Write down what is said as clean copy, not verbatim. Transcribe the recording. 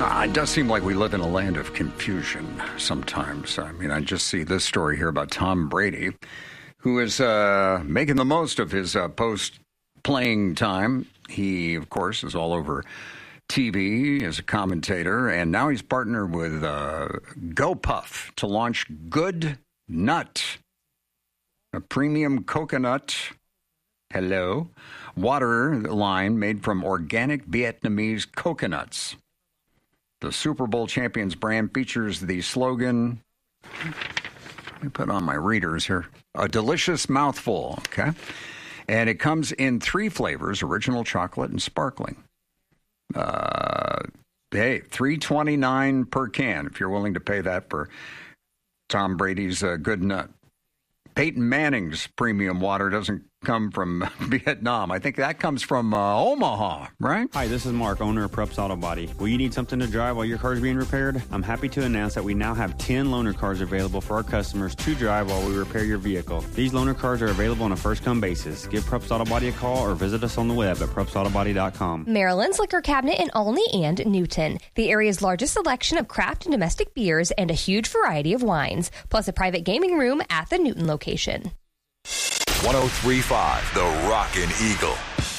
It does seem like we live in a land of confusion sometimes. I mean, I just see this story here about Tom Brady, who is making the most of his post-playing time. He, of course, is all over TV as a commentator, and now he's partnered with GoPuff to launch Good Nut, a premium coconut water line made from organic Vietnamese coconuts. The Super Bowl champions brand features the slogan, let me put on my readers here, a delicious mouthful, okay? And it comes in 3 flavors, original, chocolate, and sparkling. Hey, $3.29 per can, if you're willing to pay that for Tom Brady's Good Nut. Peyton Manning's premium water doesn't come from Vietnam. I think that comes from Omaha, right? Hi, this is Mark, owner of Preps Auto Body. Will you need something to drive while your car is being repaired? I'm happy to announce that we now have 10 loaner cars available for our customers to drive while we repair your vehicle. These loaner cars are available on a first-come basis. Give Preps Auto Body a call or visit us on the web at prepsautobody.com. Maryland's Liquor Cabinet in Olney and Newton. The area's largest selection of craft and domestic beers and a huge variety of wines, plus a private gaming room at the Newton location. 103.5 The Rockin' Eagle.